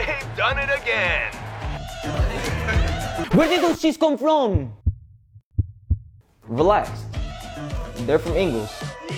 They've done it again. Where did those cheese come from? Relax. They're from Ingles.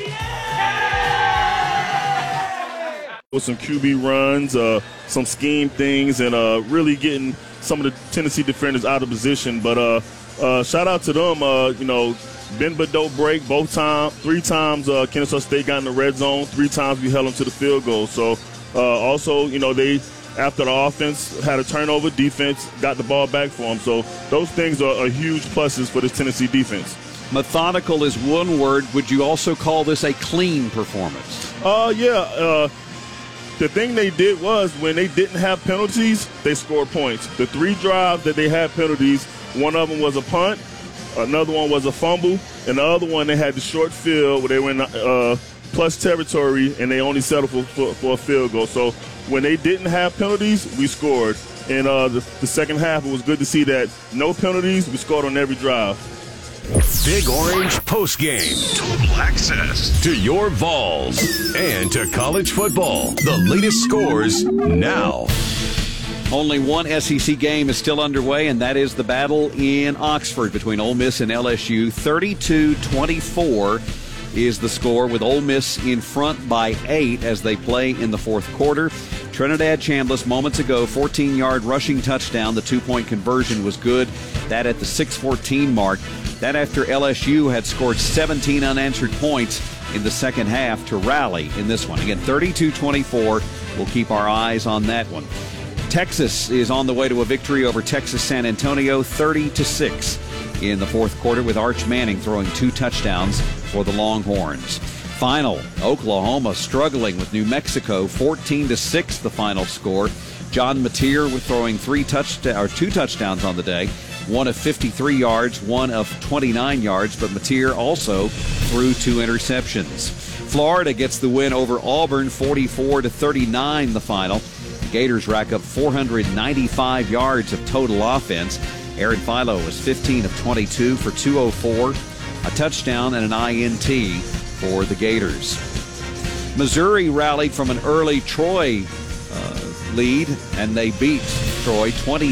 With some QB runs, some scheme things, and really getting some of the Tennessee defenders out of position. But shout out to them. Ben Badeau break both times. 3 times Kennesaw State got in the red zone. 3 times we held them to the field goal. So also, they after the offense had a turnover, defense got the ball back for them. So those things are huge pluses for this Tennessee defense. Methodical is one word. Would you also call this a clean performance? Yeah. The thing they did was when they didn't have penalties, they scored points. The 3 drives that they had penalties, one of them was a punt, another one was a fumble, and the other one they had the short field where they went plus territory and they only settled for a field goal. So when they didn't have penalties, we scored. And the second half, it was good to see that no penalties, we scored on every drive. Big Orange postgame. Total access to your Vols and to college football. The latest scores now. Only one SEC game is still underway, and that is the battle in Oxford between Ole Miss and LSU. 32-24 is the score, with Ole Miss in front by 8 as they play in the fourth quarter. Trinidad Chambliss moments ago, 14-yard rushing touchdown. The 2-point conversion was good. That at the 6:14 mark. That after LSU had scored 17 unanswered points in the second half to rally in this one. Again, 32-24. We'll keep our eyes on that one. Texas is on the way to a victory over Texas San Antonio, 30-6 in the fourth quarter, with Arch Manning throwing 2 touchdowns for the Longhorns. Final, Oklahoma struggling with New Mexico, 14-6 the final score. John Mateer with throwing 2 touchdowns on the day. One of 53 yards, one of 29 yards, but Mateer also threw 2 interceptions. Florida gets the win over Auburn, 44-39 the final. The Gators rack up 495 yards of total offense. Aaron Philo was 15 of 22 for 204, a touchdown and an INT for the Gators. Missouri rallied from an early Troy lead, and they beat Troy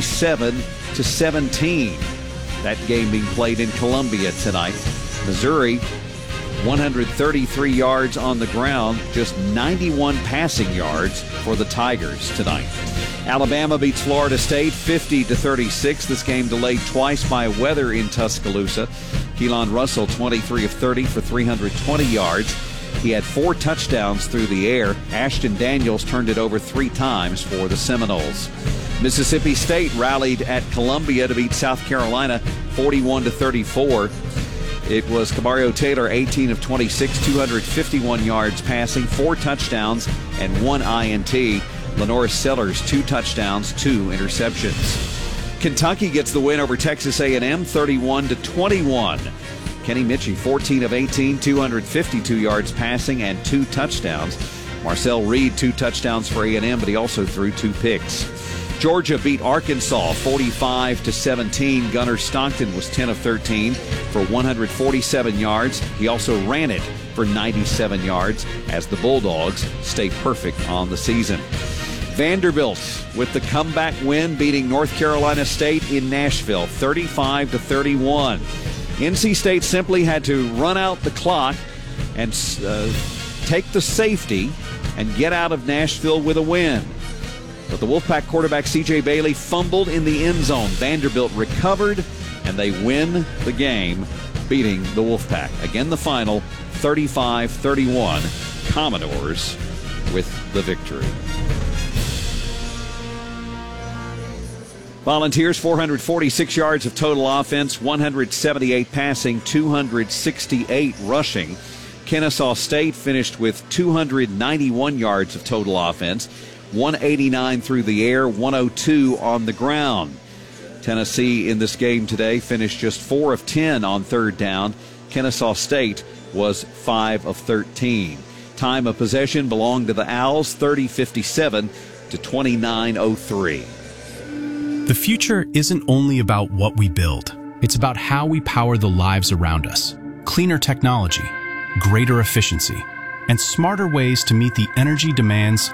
27-17. That game being played in Columbia tonight. Missouri, 133 yards on the ground, just 91 passing yards for the Tigers tonight. Alabama beats Florida State 50-36. This game delayed twice by weather in Tuscaloosa. Keelan Russell, 23 of 30 for 320 yards. He had 4 touchdowns through the air. Ashton Daniels turned it over 3 times for the Seminoles. Mississippi State rallied at Columbia to beat South Carolina 41-34. It was Kamario Taylor, 18 of 26, 251 yards passing, 4 touchdowns, and 1 INT. Lenoris Sellers, 2 touchdowns, 2 interceptions. Kentucky gets the win over Texas A&M, 31-21. Kenny Mitchell, 14 of 18, 252 yards passing, and 2 touchdowns. Marcel Reed, 2 touchdowns for A&M, but he also threw 2 picks. Georgia beat Arkansas 45-17. Gunnar Stockton was 10 of 13 for 147 yards. He also ran it for 97 yards as the Bulldogs stay perfect on the season. Vanderbilt with the comeback win, beating North Carolina State in Nashville 35-31. NC State simply had to run out the clock and take the safety and get out of Nashville with a win. But the Wolfpack quarterback C.J. Bailey fumbled in the end zone. Vanderbilt recovered, and they win the game, beating the Wolfpack. Again, the final, 35-31. Commodores with the victory. Volunteers, 446 yards of total offense, 178 passing, 268 rushing. Kennesaw State finished with 291 yards of total offense, 189 through the air, 102 on the ground. Tennessee in this game today finished just 4 of 10 on third down. Kennesaw State was 5 of 13. Time of possession belonged to the Owls, 30-57 to 29-03. The future isn't only about what we build. It's about how we power the lives around us. Cleaner technology, greater efficiency, and smarter ways to meet the energy demands